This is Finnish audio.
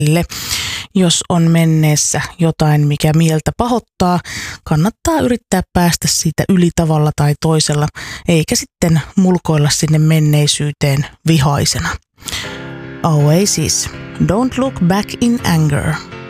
Jos on menneessä jotain, mikä mieltä pahoittaa, kannattaa yrittää päästä siitä yli tavalla tai toisella, eikä sitten mulkoilla sinne menneisyyteen vihaisena. Oasis, Don't Look Back in Anger.